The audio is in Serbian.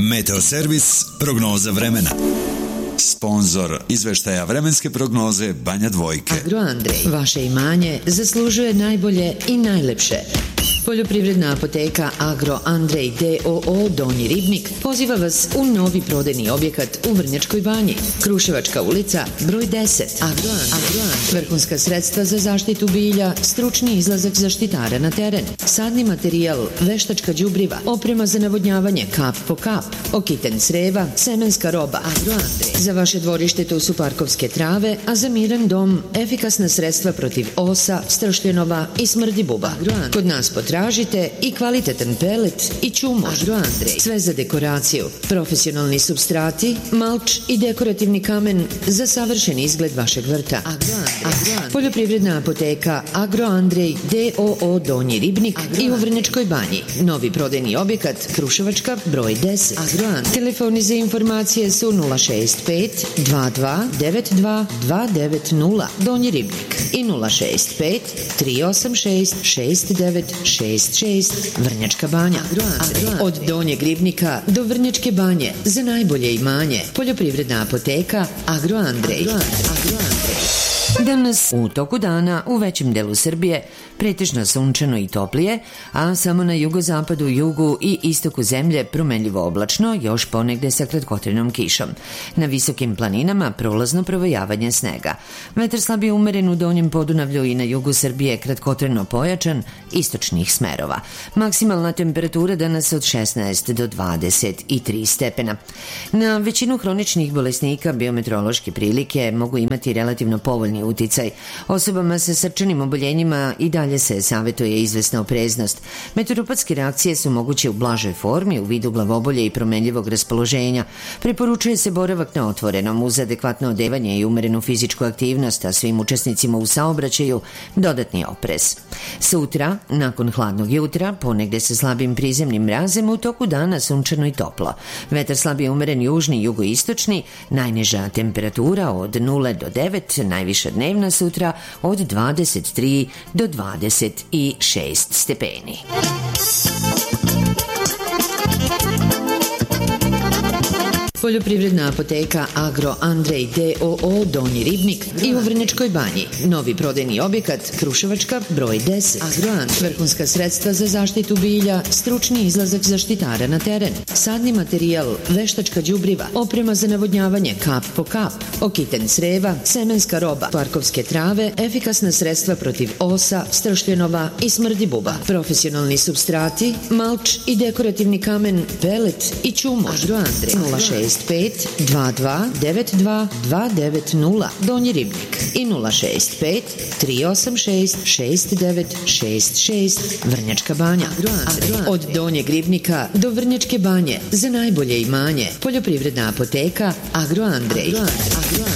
Meteoservis, prognoza vremena. Sponzor izveštaja vremenske prognoze Banja Dvojke. Agroandrej, vaše imanje zaslužuje najbolje i najlepše. Poljoprivredna apoteka Agroandrej D.O.O. Donji Ribnik poziva vas u novi prodajni objekat u Vrnjačkoj Banji. Kruševačka ulica, broj 10. Agroandrej. Vrhunska sredstva za zaštitu bilja, stručni izlazak zaštitara na teren, sadni materijal, veštačka đubriva, oprema za navodnjavanje kap po kap, okiten creva, semenska roba. Agroandrej. Za vaše dvorište tu su parkovske trave, a za miran dom efikasna sredstva protiv osa, stršljenova i smrdi buba. Kod nas potražite i kvalitetan pelet i čumu. Agroandrej. Sve za dekoraciju, profesionalni supstrati, malč i dekorativni kamen za savršen izgled vašeg vrta. Agroandrej. Poljoprivredna apoteka Agroandrej D.O.O. Donji Ribnik i u Vrnjačkoj Banji. Novi prodajni objekat Kruševačka broj 10. Agroandrej. Telefoni za informacije su 065 22 92 290 Donji Ribnik i 065 386 6966 Vrnjačka Banja. Od Donjeg Ribnika do Vrnjačke Banje za najbolje imanje. Poljoprivredna apoteka Agroandrej. Danas u toku dana u većem delu Srbije pretežno sunčano i toplije, a samo na jugozapadu, jugu i istoku zemlje promenljivo oblačno, još ponegde sa kratkotrenom kišom. Na visokim planinama prolazno provejavanje snega. Vetar slab je umeren u Donjem Podunavlju i na jugu Srbije kratkotreno pojačan istočnih smerova. Maksimalna temperatura danas od 16 do 23 stepena. Na većinu hroničnih bolesnika biometeorološke prilike mogu imati relativno povoljni uticaj. Osobama sa srčanim oboljenjima i dalje se savjetuje izvesna opreznost. Meteoropatske reakcije su moguće u blažoj formi u vidu glavobolje i promenljivog raspoloženja. Preporučuje se boravak na otvorenom uz adekvatno odevanje i umerenu fizičku aktivnost, a svim učesnicima u saobraćaju dodatni oprez. Sutra, nakon hladnog jutra, ponegde sa slabim prizemnim mrazem, u toku dana sunčano i toplo. Vetar slab je umeren južni i jugoistočni, najniža temperatura od 0 do 9, najviša dnevna sutra od 23 do 26 stepeni. Poljoprivredna apoteka Agroandrej D.O.O. Donji Ribnik i u Vrnjačkoj Banji. Novi prodajni objekat Kruševačka broj 10. Agroandrej. Vrhunska sredstva za zaštitu bilja, stručni izlazak zaštitara na teren, sadni materijal, veštačka đubriva, oprema za navodnjavanje kap po kap, okiten creva, semenska roba, parkovske trave, efikasna sredstva protiv osa, stršljenova i smrdi buba, profesionalni supstrati, malč i dekorativni kamen, pelet i čumu. Agroandrej. 065 22 92 290 Donji Ribnik i 065 386 6966 Vrnjačka Banja. Od Donjeg Ribnika do Vrnjačke Banje za najbolje imanje. Poljoprivredna apoteka Agroandrej.